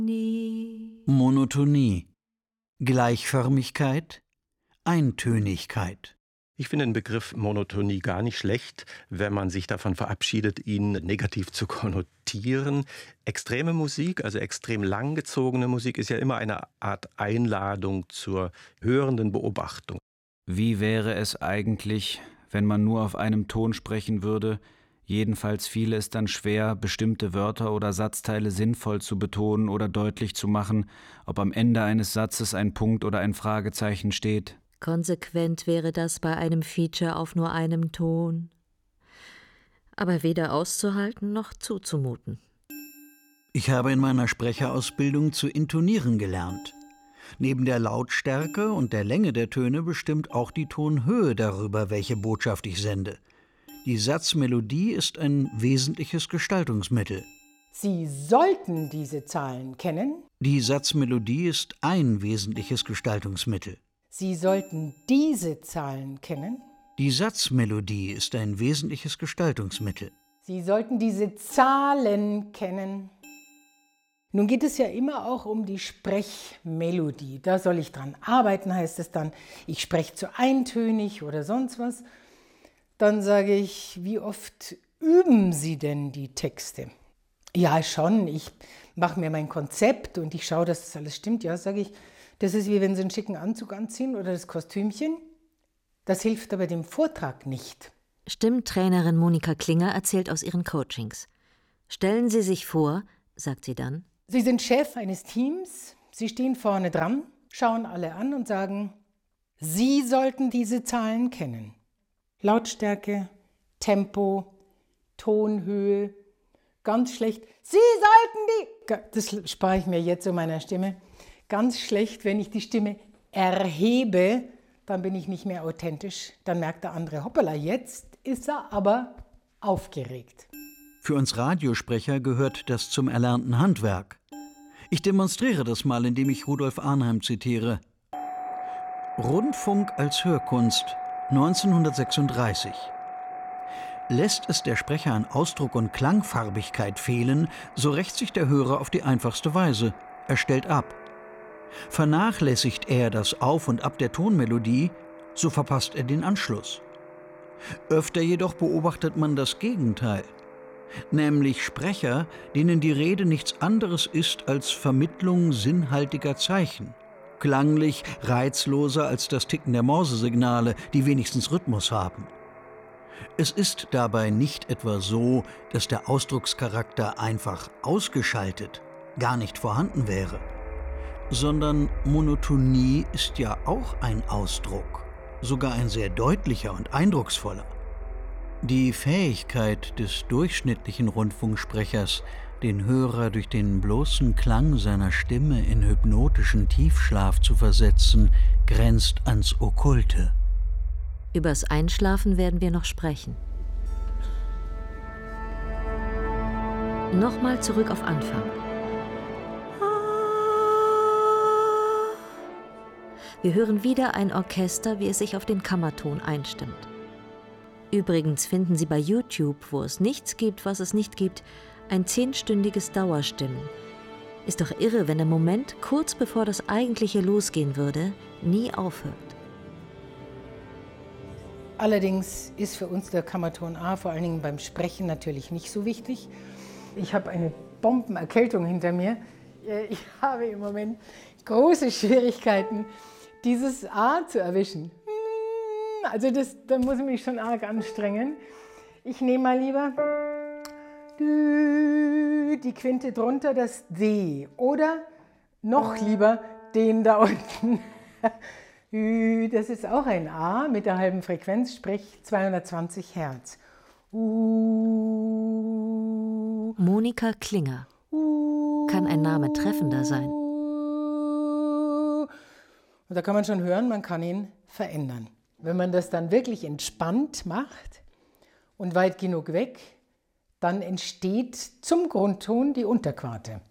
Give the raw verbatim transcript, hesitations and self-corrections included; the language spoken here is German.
Nie. Monotonie, Gleichförmigkeit, Eintönigkeit. Ich finde den Begriff Monotonie gar nicht schlecht, wenn man sich davon verabschiedet, ihn negativ zu konnotieren. Extreme Musik, also extrem langgezogene Musik, ist ja immer eine Art Einladung zur hörenden Beobachtung. Wie wäre es eigentlich, wenn man nur auf einem Ton sprechen würde? Jedenfalls fiele es dann schwer, bestimmte Wörter oder Satzteile sinnvoll zu betonen oder deutlich zu machen, ob am Ende eines Satzes ein Punkt oder ein Fragezeichen steht. Konsequent wäre das bei einem Feature auf nur einem Ton. Aber weder auszuhalten noch zuzumuten. Ich habe in meiner Sprecherausbildung zu intonieren gelernt. Neben der Lautstärke und der Länge der Töne bestimmt auch die Tonhöhe darüber, welche Botschaft ich sende. Die Satzmelodie ist ein wesentliches Gestaltungsmittel. Sie sollten diese Zahlen kennen. Die Satzmelodie ist ein wesentliches Gestaltungsmittel. Sie sollten diese Zahlen kennen. Die Satzmelodie ist ein wesentliches Gestaltungsmittel. Sie sollten diese Zahlen kennen. Nun geht es ja immer auch um die Sprechmelodie. Da soll ich dran arbeiten, heißt es dann. Ich spreche zu eintönig oder sonst was. Dann sage ich, wie oft üben Sie denn die Texte? Ja, schon. Ich mache mir mein Konzept und ich schaue, dass das alles stimmt. Ja, sage ich. Das ist wie wenn Sie einen schicken Anzug anziehen oder das Kostümchen. Das hilft aber dem Vortrag nicht. Stimmtrainerin Monika Klinger erzählt aus ihren Coachings. Stellen Sie sich vor, sagt sie dann. Sie sind Chef eines Teams, Sie stehen vorne dran, schauen alle an und sagen, Sie sollten diese Zahlen kennen. Lautstärke, Tempo, Tonhöhe, ganz schlecht. Sie sollten die... Das spare ich mir jetzt in meiner Stimme. Ganz schlecht, wenn ich die Stimme erhebe, dann bin ich nicht mehr authentisch. Dann merkt der andere, hoppala, jetzt ist er aber aufgeregt. Für uns Radiosprecher gehört das zum erlernten Handwerk. Ich demonstriere das mal, indem ich Rudolf Arnheim zitiere. Rundfunk als Hörkunst, neunzehnhundertsechsunddreißig. Lässt es der Sprecher an Ausdruck und Klangfarbigkeit fehlen, so rächt sich der Hörer auf die einfachste Weise. Er stellt ab. Vernachlässigt er das Auf und Ab der Tonmelodie, so verpasst er den Anschluss. Öfter jedoch beobachtet man das Gegenteil, nämlich Sprecher, denen die Rede nichts anderes ist als Vermittlung sinnhaltiger Zeichen, klanglich reizloser als das Ticken der Morsesignale, die wenigstens Rhythmus haben. Es ist dabei nicht etwa so, dass der Ausdruckscharakter einfach ausgeschaltet, gar nicht vorhanden wäre, sondern Monotonie ist ja auch ein Ausdruck, sogar ein sehr deutlicher und eindrucksvoller. Die Fähigkeit des durchschnittlichen Rundfunksprechers, den Hörer durch den bloßen Klang seiner Stimme in hypnotischen Tiefschlaf zu versetzen, grenzt ans Okkulte. Übers Einschlafen werden wir noch sprechen. Nochmal zurück auf Anfang. Wir hören wieder ein Orchester, wie es sich auf den Kammerton einstimmt. Übrigens finden Sie bei YouTube, wo es nichts gibt, was es nicht gibt, ein zehnstündiges Dauerstimmen. Ist doch irre, wenn der Moment, kurz bevor das eigentliche losgehen würde, nie aufhört. Allerdings ist für uns der Kammerton A vor allen Dingen beim Sprechen natürlich nicht so wichtig. Ich habe eine Bombenerkältung hinter mir. Ich habe im Moment große Schwierigkeiten, dieses A zu erwischen. Also das, da muss ich mich schon arg anstrengen. Ich nehme mal lieber die Quinte drunter, das D. Oder noch lieber den da unten. Das ist auch ein A mit der halben Frequenz, sprich zweihundertzwanzig Hertz. Monika Klinger. Kann ein Name treffender sein? Und da kann man schon hören, man kann ihn verändern. Wenn man das dann wirklich entspannt macht und weit genug weg, dann entsteht zum Grundton die Unterquarte.